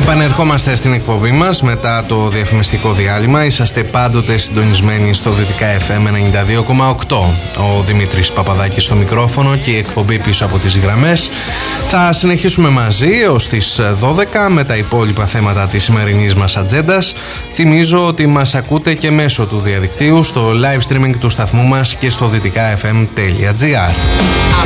Επανερχόμαστε στην εκπομπή μας μετά το διαφημιστικό διάλειμμα. Είσαστε πάντοτε συντονισμένοι στο Δυτικά FM 92,8. Ο Δημήτρης Παπαδάκης στο μικρόφωνο και η εκπομπή πίσω από τις γραμμές. Θα συνεχίσουμε μαζί έως τις 12 με τα υπόλοιπα θέματα της σημερινής μας ατζέντας. Θυμίζω ότι μας ακούτε και μέσω του διαδικτύου στο live streaming του σταθμού μας και στο δυτικafm.gr.